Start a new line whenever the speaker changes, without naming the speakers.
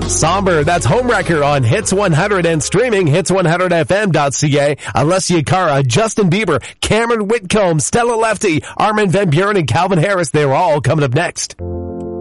Somber, that's Homewrecker on Hits 100 and streaming hits100fm.ca. Alessia Cara, Justin Bieber, Cameron Whitcomb, Stella Lefty, Armin van Buuren, and Calvin Harris. They're all coming up next.